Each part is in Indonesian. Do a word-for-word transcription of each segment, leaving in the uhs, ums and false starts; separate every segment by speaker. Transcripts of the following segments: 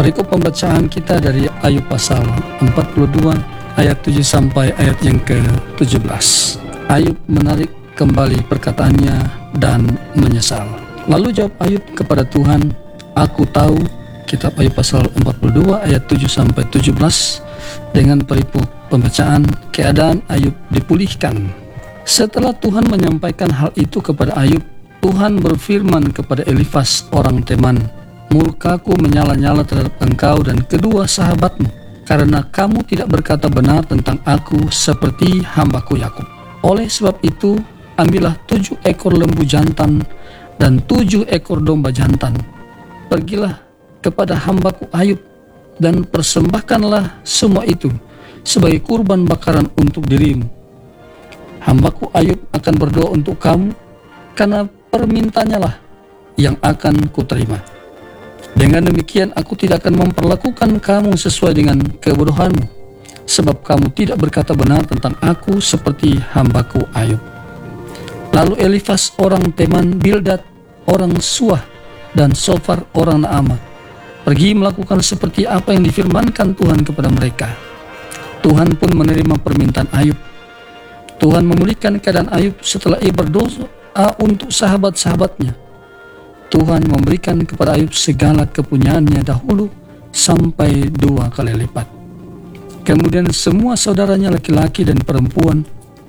Speaker 1: Perikop pembacaan kita dari Ayub pasal empat puluh dua ayat tujuh sampai ayat yang ke tujuh belas. Ayub menarik kembali perkataannya dan menyesal. Lalu jawab Ayub kepada Tuhan, "Aku tahu." Kitab Ayub pasal empat puluh dua ayat tujuh sampai tujuh belas. Dengan perikop pembacaan, keadaan Ayub dipulihkan. Setelah Tuhan menyampaikan hal itu kepada Ayub, Tuhan berfirman kepada Elifas orang Teman, "Murkaku menyala-nyala terhadap engkau dan kedua sahabatmu, karena kamu tidak berkata benar tentang aku seperti hambaku Yakub. Oleh sebab itu, ambillah tujuh ekor lembu jantan dan tujuh ekor domba jantan. Pergilah kepada hambaku Ayub dan persembahkanlah semua itu sebagai kurban bakaran untuk dirimu. Hambaku Ayub akan berdoa untuk kamu, karena permintaannya lah yang akan kuterima. Dengan demikian aku tidak akan memperlakukan kamu sesuai dengan kebodohanmu, sebab kamu tidak berkata benar tentang aku seperti hambaku Ayub." Lalu Elifas orang Teman, Bildad orang Suah, dan Sofar orang Naamah pergi melakukan seperti apa yang difirmankan Tuhan kepada mereka. Tuhan pun menerima permintaan Ayub. Tuhan memulihkan keadaan Ayub setelah ia berdoa untuk sahabat-sahabatnya. Tuhan memberikan kepada Ayub segala kepunyaannya dahulu sampai dua kali lipat. Kemudian semua saudaranya laki-laki dan perempuan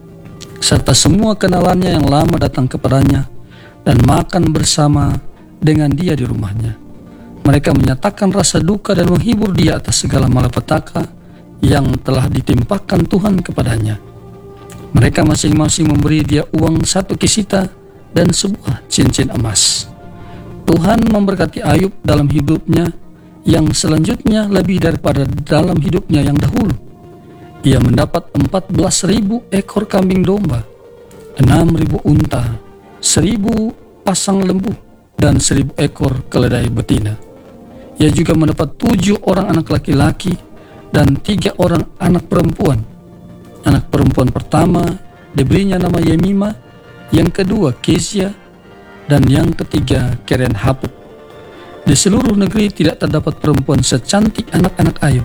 Speaker 1: serta semua kenalannya yang lama datang kepadanya dan makan bersama dengan dia di rumahnya. Mereka menyatakan rasa duka dan menghibur dia atas segala malapetaka yang telah ditimpakan Tuhan kepadanya. Mereka masing-masing memberi dia uang satu kisita dan sebuah cincin emas. Tuhan memberkati Ayub dalam hidupnya yang selanjutnya lebih daripada dalam hidupnya yang dahulu. Ia mendapat empat belas ribu ekor kambing domba, enam ribu unta, seribu pasang lembu, dan seribu ekor keledai betina. Ia juga mendapat tujuh orang anak laki-laki dan tiga orang anak perempuan. Anak perempuan pertama diberinya nama Yemima, yang kedua Kezia, dan yang ketiga Keren Hapuk. Di seluruh negeri tidak terdapat perempuan secantik anak-anak Ayub.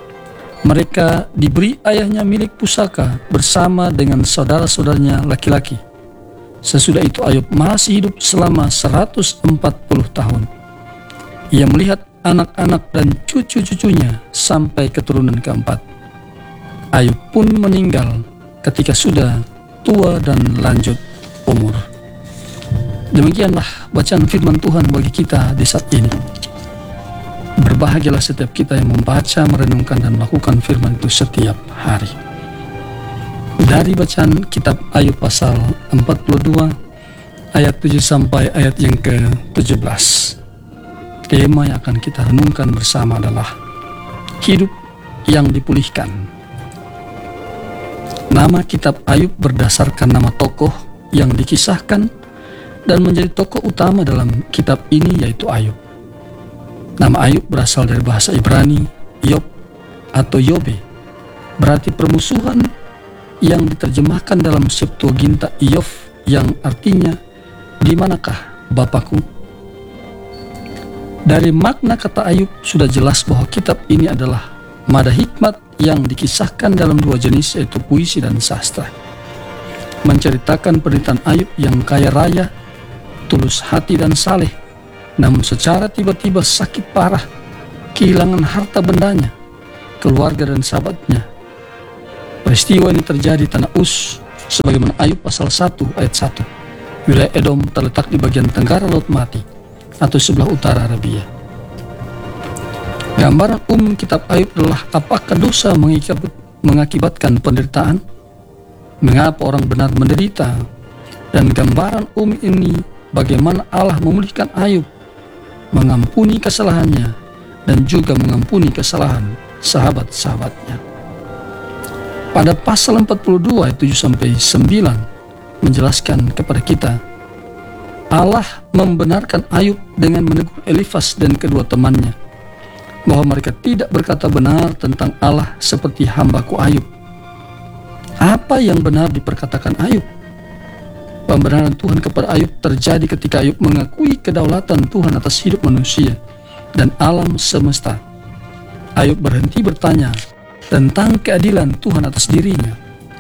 Speaker 1: Mereka diberi ayahnya milik pusaka bersama dengan saudara-saudaranya laki-laki. Sesudah itu Ayub masih hidup selama seratus empat puluh tahun. Ia melihat anak-anak dan cucu-cucunya sampai keturunan keempat. Ayub pun meninggal ketika sudah tua dan lanjut umur. Demikianlah bacaan firman Tuhan bagi kita di saat ini. Berbahagialah setiap kita yang membaca, merenungkan, dan melakukan firman itu setiap hari. Dari bacaan kitab Ayub pasal empat puluh dua ayat tujuh sampai ayat yang ke tujuh belas. Tema yang akan kita renungkan bersama adalah hidup yang dipulihkan. Nama kitab Ayub berdasarkan nama tokoh yang dikisahkan dan menjadi tokoh utama dalam kitab ini, yaitu Ayub. Nama Ayub berasal dari bahasa Ibrani Yob atau Yobe, berarti permusuhan, yang diterjemahkan dalam Septuaginta Iov yang artinya "di manakah Bapakku?". Dari makna kata Ayub sudah jelas bahwa kitab ini adalah mada hikmat yang dikisahkan dalam dua jenis, yaitu puisi dan sastra. Menceritakan penderitaan Ayub yang kaya raya, tulus hati dan saleh, namun secara tiba-tiba sakit parah, kehilangan harta bendanya, keluarga dan sahabatnya. Peristiwa ini terjadi di tanah Uz, sebagaimana Ayub pasal satu ayat satu. Wilayah Edom terletak di bagian tenggara Laut Mati atau sebelah utara Arabia. Gambaran umum kitab Ayub adalah apakah dosa mengakibatkan penderitaan? Mengapa orang benar menderita? Dan gambaran umum ini bagaimana Allah memulihkan Ayub, mengampuni kesalahannya, dan juga mengampuni kesalahan sahabat-sahabatnya. Pada pasal empat puluh dua ayat tujuh sampai sembilan menjelaskan kepada kita, Allah membenarkan Ayub dengan menegur Elifas dan kedua temannya bahwa mereka tidak berkata benar tentang Allah seperti hambaku Ayub. Apa yang benar diperkatakan Ayub? Pembenaran Tuhan kepada Ayub terjadi ketika Ayub mengakui kedaulatan Tuhan atas hidup manusia dan alam semesta Ayub berhenti bertanya tentang keadilan Tuhan atas dirinya.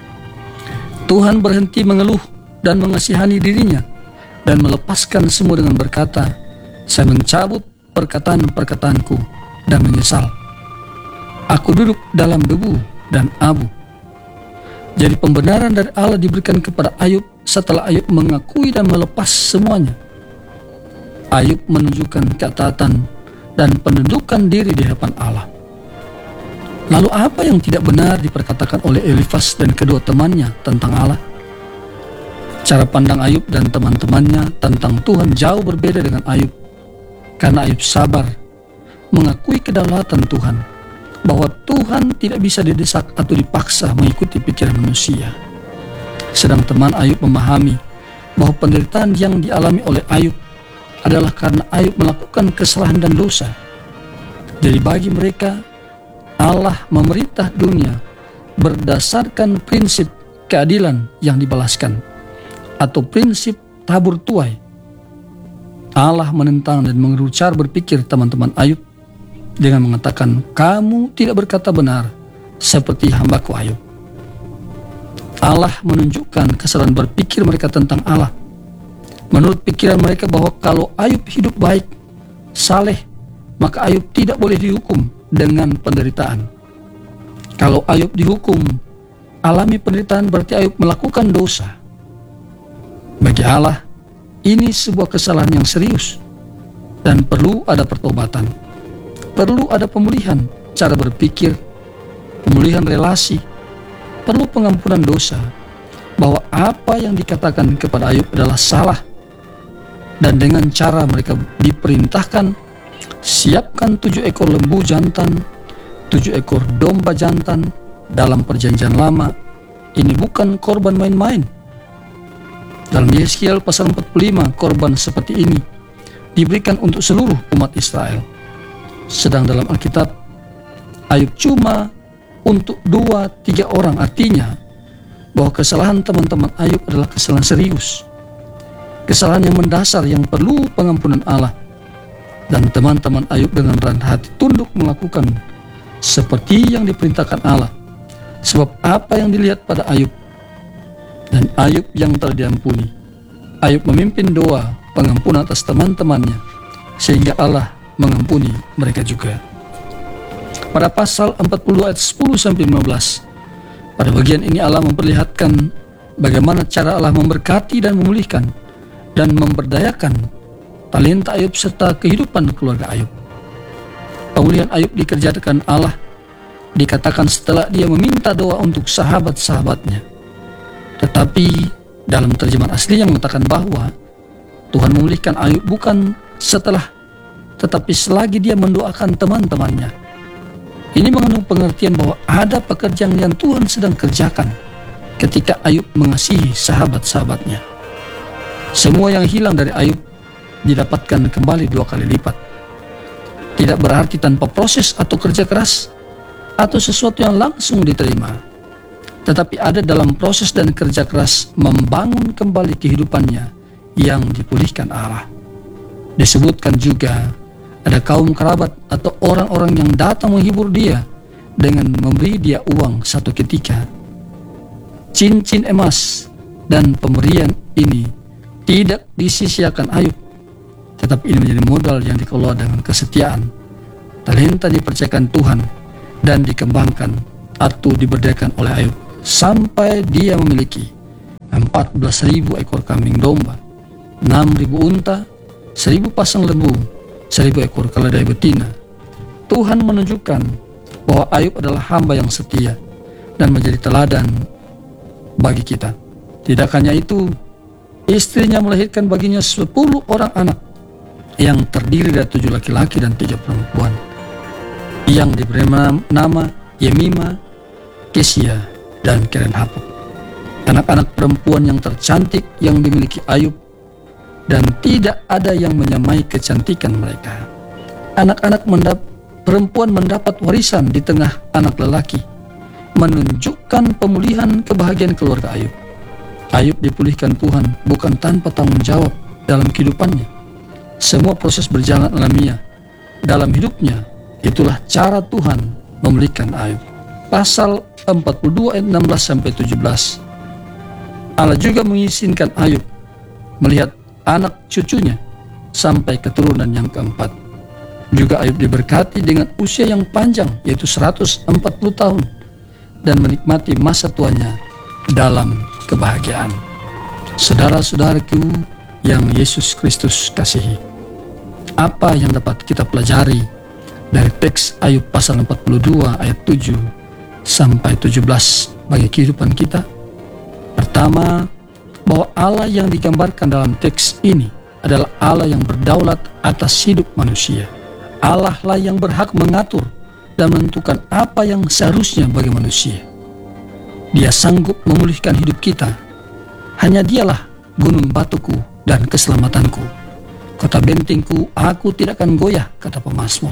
Speaker 1: Tuhan berhenti mengeluh dan mengasihani dirinya dan melepaskan semua dengan berkata, "Saya mencabut perkataan-perkataanku dan menyesal. Aku duduk dalam debu dan abu." Jadi pembenaran dari Allah diberikan kepada Ayub setelah Ayub mengakui dan melepas semuanya. Ayub menunjukkan ketaatan dan penundukan diri di hadapan Allah. Lalu apa yang tidak benar diperkatakan oleh Elifas dan kedua temannya tentang Allah? Cara pandang Ayub dan teman-temannya tentang Tuhan jauh berbeda dengan Ayub, karena Ayub sabar mengakui kedaulatan Tuhan, bahwa Tuhan tidak bisa didesak atau dipaksa mengikuti pikiran manusia. Sedang teman Ayub memahami bahwa penderitaan yang dialami oleh Ayub adalah karena Ayub melakukan kesalahan dan dosa. Jadi bagi mereka, Allah memerintah dunia berdasarkan prinsip keadilan yang dibalaskan, atau prinsip tabur tuai. Allah menentang dan mengeruk cara berpikir teman-teman Ayub dengan mengatakan, "Kamu tidak berkata benar seperti hambaku Ayub." Allah menunjukkan kesalahan berpikir mereka tentang Allah. Menurut pikiran mereka bahwa kalau Ayub hidup baik, saleh, maka Ayub tidak boleh dihukum dengan penderitaan. Kalau Ayub dihukum, alami penderitaan, berarti Ayub melakukan dosa. Bagi Allah, ini sebuah kesalahan yang serius dan perlu ada pertobatan. Perlu ada pemulihan cara berpikir, pemulihan relasi, perlu pengampunan dosa, bahwa apa yang dikatakan kepada Ayub adalah salah. Dan dengan cara mereka diperintahkan, siapkan tujuh ekor lembu jantan, tujuh ekor domba jantan dalam perjanjian lama. Ini bukan korban main-main. Dalam Yeskiel pasal empat puluh lima, korban seperti ini diberikan untuk seluruh umat Israel. Sedang dalam Alkitab, Ayub cuma untuk dua tiga orang. Artinya bahwa kesalahan teman-teman Ayub adalah kesalahan serius, kesalahan yang mendasar yang perlu pengampunan Allah. Dan teman-teman Ayub dengan rendah hati tunduk melakukan seperti yang diperintahkan Allah. Sebab apa yang dilihat pada Ayub, dan Ayub yang telah diampuni, Ayub memimpin doa pengampunan atas teman-temannya, sehingga Allah mengampuni mereka juga. Pada pasal empat puluh ayat sepuluh sampai lima belas, pada bagian ini Allah memperlihatkan bagaimana cara Allah memberkati dan memulihkan dan memberdayakan talenta Ayub serta kehidupan keluarga Ayub. Pemulihan Ayub dikerjakan Allah, dikatakan setelah dia meminta doa untuk sahabat-sahabatnya. Tetapi dalam terjemahan asli yang mengatakan bahwa Tuhan memulihkan Ayub bukan setelah, tetapi selagi dia mendoakan teman-temannya. Ini mengandung pengertian bahwa ada pekerjaan yang Tuhan sedang kerjakan ketika Ayub mengasihi sahabat-sahabatnya. Semua yang hilang dari Ayub didapatkan kembali dua kali lipat. Tidak berarti tanpa proses atau kerja keras atau sesuatu yang langsung diterima, tetapi ada dalam proses dan kerja keras membangun kembali kehidupannya yang dipulihkan Allah. Disebutkan juga ada kaum kerabat atau orang-orang yang datang menghibur dia dengan memberi dia uang satu ketika. Cincin emas dan pemberian ini tidak disia-siakan Ayub, tetapi ini menjadi modal yang dikelola dengan kesetiaan. Talenta dipercayakan Tuhan dan dikembangkan atau diberdayakan oleh Ayub sampai dia memiliki empat belas ribu ekor kambing domba, enam ribu unta, seribu pasang lembu, seribu ekor keledai betina. Tuhan menunjukkan bahwa Ayub adalah hamba yang setia dan menjadi teladan bagi kita. Tidak hanya itu, istrinya melahirkan baginya sepuluh orang anak yang terdiri dari tujuh laki-laki dan tiga perempuan, yang diberi nama Yemima, Kesia, dan Keren-Hapuk. Anak-anak perempuan yang tercantik yang dimiliki Ayub, dan tidak ada yang menyamai kecantikan mereka. Anak-anak mendap- perempuan mendapat warisan di tengah anak lelaki, menunjukkan pemulihan kebahagiaan keluarga Ayub. Ayub dipulihkan Tuhan bukan tanpa tanggung jawab dalam kehidupannya. Semua proses berjalan alamiah dalam hidupnya Itulah cara Tuhan memulihkan Ayub. Pasal empat puluh dua ayat enam belas sampai tujuh belas. Allah juga mengizinkan Ayub melihat anak cucunya sampai keturunan yang keempat. Juga Ayub diberkati dengan usia yang panjang, yaitu seratus empat puluh tahun, dan menikmati masa tuanya dalam kebahagiaan. Saudara-saudaraku yang Yesus Kristus kasihi, apa yang dapat kita pelajari dari teks Ayub pasal empat puluh dua ayat tujuh sampai tujuh belas bagi kehidupan kita? Pertama, bahwa Allah yang digambarkan dalam teks ini adalah Allah yang berdaulat atas hidup manusia. Allah lah yang berhak mengatur dan menentukan apa yang seharusnya bagi manusia. Dia sanggup memulihkan hidup kita. Hanya Dialah gunung batuku dan keselamatanku, kota bentengku, aku tidak akan goyah, kata pemazmur.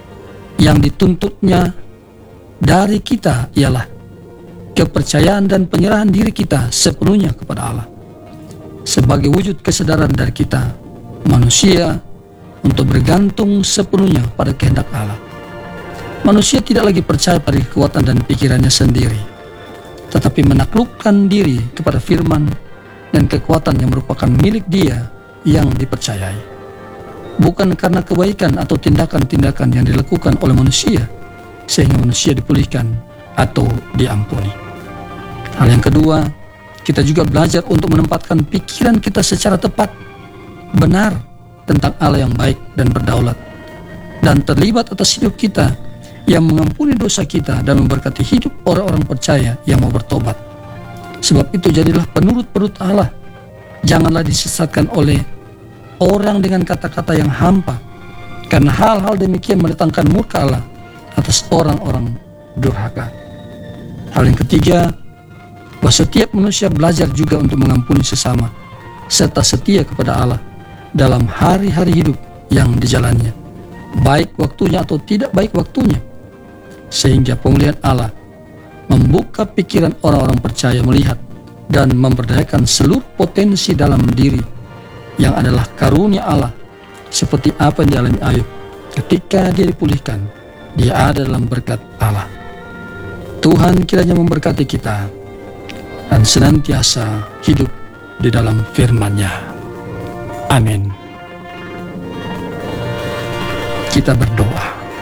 Speaker 1: Yang dituntutnya dari kita ialah kepercayaan dan penyerahan diri kita sepenuhnya kepada Allah. Sebagai wujud kesadaran dari kita, manusia, untuk bergantung sepenuhnya pada kehendak Allah. Manusia tidak lagi percaya pada kekuatan dan pikirannya sendiri, tetapi menaklukkan diri kepada firman dan kekuatan yang merupakan milik Dia yang dipercayai. Bukan karena kebaikan atau tindakan-tindakan yang dilakukan oleh manusia sehingga manusia dipulihkan atau diampuni. Hal yang kedua, kita juga belajar untuk menempatkan pikiran kita secara tepat, benar tentang Allah yang baik dan berdaulat, dan terlibat atas hidup kita, yang mengampuni dosa kita dan memberkati hidup orang-orang percaya yang mau bertobat. Sebab itu jadilah penurut-penurut Allah. Janganlah disesatkan oleh orang dengan kata-kata yang hampa, karena hal-hal demikian mendatangkan murka Allah atas orang-orang durhaka. Hal yang ketiga, bahwa setiap manusia belajar juga untuk mengampuni sesama, serta setia kepada Allah dalam hari-hari hidup yang dijalannya, baik waktunya atau tidak baik waktunya, sehingga pemulihan Allah membuka pikiran orang-orang percaya melihat dan memberdayakan seluruh potensi dalam diri yang adalah karunia Allah, seperti apa yang dialami Ayub. Ketika dia dipulihkan, dia ada dalam berkat Allah. Tuhan kiranya memberkati kita dan senantiasa hidup di dalam firman-Nya. Amin. Kita berdoa.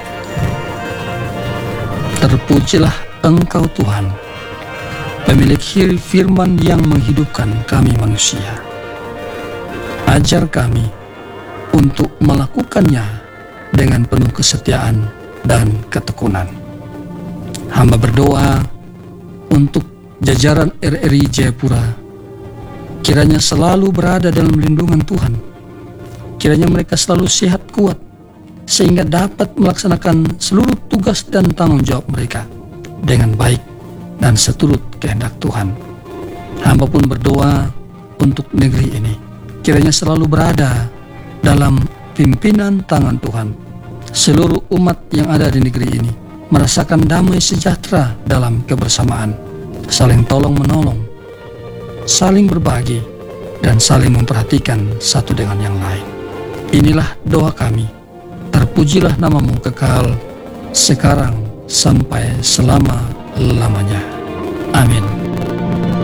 Speaker 1: Terpujilah Engkau Tuhan, pemilik firman yang menghidupkan kami manusia. Ajar kami untuk melakukannya dengan penuh kesetiaan dan ketekunan. Hamba berdoa untuk jajaran R R I Jayapura, kiranya selalu berada dalam lindungan Tuhan. Kiranya mereka selalu sehat kuat, sehingga dapat melaksanakan seluruh tugas dan tanggung jawab mereka dengan baik dan seturut kehendak Tuhan. Hamba pun berdoa untuk negeri ini, kiranya selalu berada dalam pimpinan tangan Tuhan. Seluruh umat yang ada di negeri ini merasakan damai sejahtera dalam kebersamaan, saling tolong-menolong, saling berbagi, dan saling memperhatikan satu dengan yang lain. Inilah doa kami. Terpujilah namamu kekal, sekarang sampai selama-lamanya. Amin.